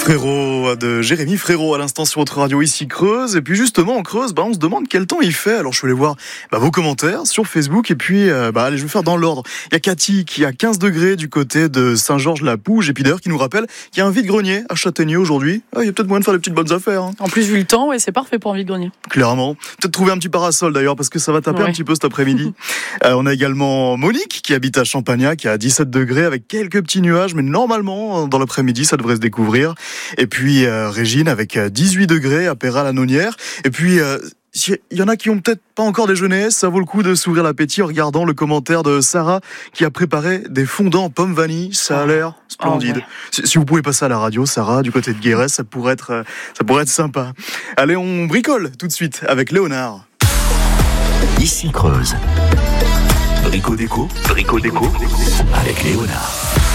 Frérot de Jérémy Frérot à l'instant sur votre radio ici Creuse. Et puis justement en Creuse, on se demande quel temps il fait. Alors je vais aller voir vos commentaires sur Facebook. Et puis allez, je vais faire dans l'ordre. Il y a Cathy qui a 15 degrés du côté de Saint-Georges-la-Pouge. Et puis d'ailleurs qui nous rappelle qu'il y a un vide-grenier à Châtaignier aujourd'hui. Il y a peut-être moyen de faire des petites bonnes affaires. En plus vu le temps, c'est parfait pour un vide-grenier. Clairement. Peut-être trouver un petit parasol d'ailleurs parce que ça va taper un petit peu cet après-midi. On a également Monique qui habite à Champagnac, qui a 17 degrés avec quelques petits nuages. Mais normalement, dans l'après-midi, ça devrait se découvrir. Et puis Régine avec 18 degrés à Péral-la-Nonière. Et puis il y en a qui ont peut-être pas encore déjeuné, ça vaut le coup de s'ouvrir l'appétit en regardant le commentaire de Sarah qui a préparé des fondants pommes vanille. Ça a l'air splendide. Si vous pouvez passer à la radio, Sarah, du côté de Guérès, ça pourrait être sympa. Allez, on bricole tout de suite avec Léonard. Ici Creuse. Brico déco avec Léonard.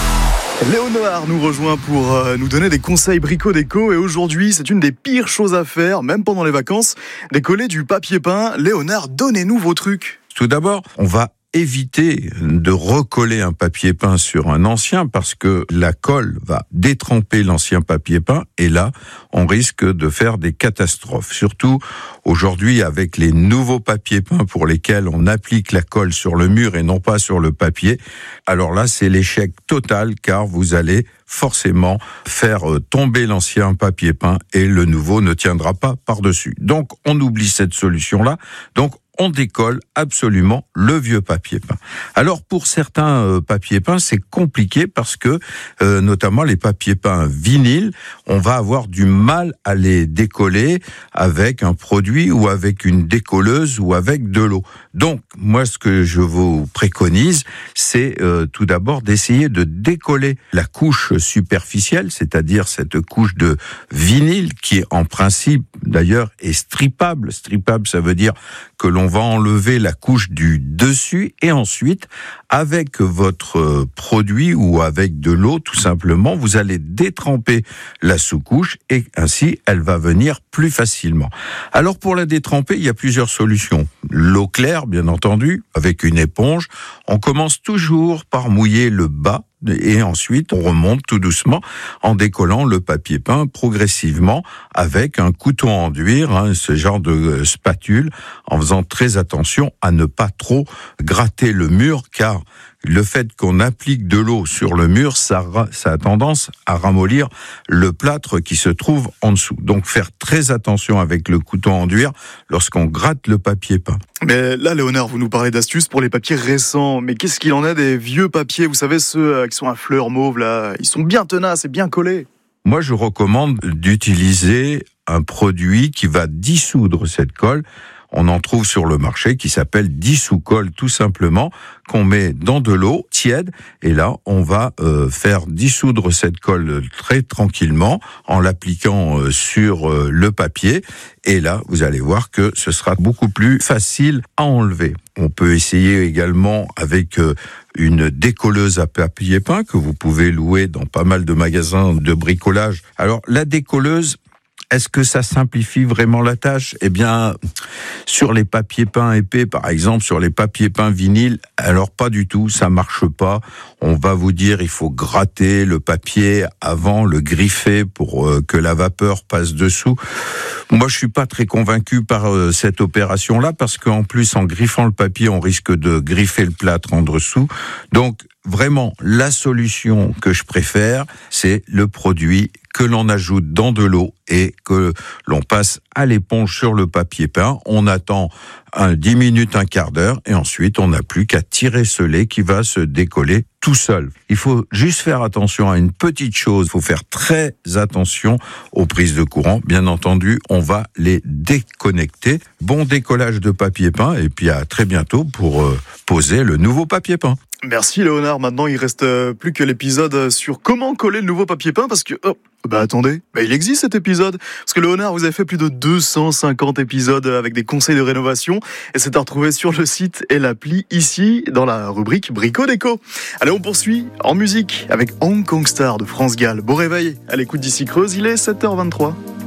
Léonard nous rejoint pour nous donner des conseils brico déco et aujourd'hui c'est une des pires choses à faire, même pendant les vacances, décoller du papier peint. Léonard, donnez-nous vos trucs. Tout d'abord, on va éviter de recoller un papier peint sur un ancien parce que la colle va détremper l'ancien papier peint et là, on risque de faire des catastrophes. Surtout aujourd'hui avec les nouveaux papiers peints pour lesquels on applique la colle sur le mur et non pas sur le papier. Alors là, c'est l'échec total car vous allez forcément faire tomber l'ancien papier peint et le nouveau ne tiendra pas par-dessus. Donc, on oublie cette solution-là. Donc, on décolle absolument le vieux papier peint. Alors pour certains papiers peints, c'est compliqué parce que notamment les papiers peints vinyles, on va avoir du mal à les décoller avec un produit ou avec une décolleuse ou avec de l'eau. Donc moi ce que je vous préconise, c'est tout d'abord d'essayer de décoller la couche superficielle, c'est-à-dire cette couche de vinyle qui en principe d'ailleurs est strippable. Strippable, ça veut dire que l'on va enlever la couche du dessus et ensuite, avec votre produit ou avec de l'eau, tout simplement, vous allez détremper la sous-couche et ainsi, elle va venir plus facilement. Alors, pour la détremper, il y a plusieurs solutions. L'eau claire, bien entendu, avec une éponge. On commence toujours par mouiller le bas et ensuite on remonte tout doucement en décollant le papier peint progressivement avec un couteau à enduire, ce genre de spatule, en faisant très attention à ne pas trop gratter le mur car le fait qu'on applique de l'eau sur le mur, ça a tendance à ramollir le plâtre qui se trouve en dessous. Donc faire très attention avec le couteau à enduire lorsqu'on gratte le papier peint. Mais là, Léonard, vous nous parlez d'astuces pour les papiers récents. Mais qu'est-ce qu'il en a des vieux papiers? Vous savez, ceux qui sont à fleurs mauves, là, ils sont bien tenaces et bien collés. Moi, je recommande d'utiliser un produit qui va dissoudre cette colle. On en trouve sur le marché qui s'appelle dissous-colle tout simplement, qu'on met dans de l'eau tiède et là on va faire dissoudre cette colle très tranquillement en l'appliquant sur le papier et là vous allez voir que ce sera beaucoup plus facile à enlever. On peut essayer également avec une décolleuse à papier peint que vous pouvez louer dans pas mal de magasins de bricolage. Alors la décolleuse, est-ce que ça simplifie vraiment la tâche? Eh bien, sur les papiers peints épais, par exemple, sur les papiers peints vinyles, alors pas du tout, ça marche pas. On va vous dire, il faut gratter le papier avant, le griffer pour que la vapeur passe dessous. Moi, je suis pas très convaincu par cette opération-là, parce qu'en plus, en griffant le papier, on risque de griffer le plâtre en dessous. Donc, vraiment, la solution que je préfère, c'est le produit que l'on ajoute dans de l'eau et que l'on passe à l'éponge sur le papier peint. On attend 10 minutes, un quart d'heure et ensuite on n'a plus qu'à tirer ce lait qui va se décoller tout seul. Il faut juste faire attention à une petite chose, il faut faire très attention aux prises de courant. Bien entendu, on va les déconnecter. Bon décollage de papier peint et puis à très bientôt pour poser le nouveau papier peint. Merci Léonard, maintenant il reste plus que l'épisode sur comment coller le nouveau papier peint parce que... attendez, il existe cet épisode. Parce que Léonard, vous avez fait plus de 250 épisodes avec des conseils de rénovation et c'est à retrouver sur le site et l'appli ici dans la rubrique Brico Déco. Allez, on poursuit en musique avec Hong Kong Star de France Gall. Beau réveil à l'écoute d'ici Creuse, il est 7h23.